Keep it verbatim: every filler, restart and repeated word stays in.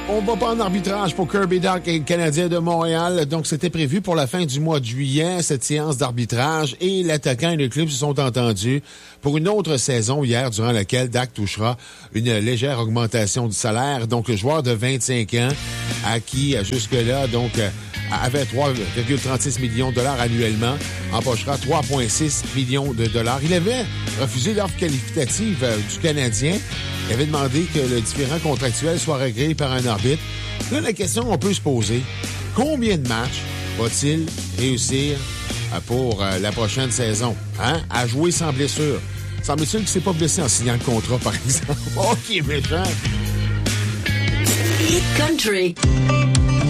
On va pas en arbitrage pour Kirby Dach et le Canadien de Montréal. Donc, c'était prévu pour la fin du mois de juillet, cette séance d'arbitrage. Et l'attaquant et le club se sont entendus pour une autre saison hier, durant laquelle Dach touchera une légère augmentation du salaire. Donc, le joueur de vingt-cinq ans, à qui, jusque-là, donc, avait trois virgule trente-six millions de dollars annuellement, empochera trois virgule six millions de dollars. Il avait refusé l'offre qualificative du Canadien. Il avait demandé que le différend contractuel soit réglé par un arbitre. Là, la question qu'on peut se poser, combien de matchs va-t-il réussir pour la prochaine saison? Hein? À jouer sans blessure. Semble-t-il qu'il ne s'est pas blessé en signant le contrat, par exemple. Oh, qui est méchant! Hit Country.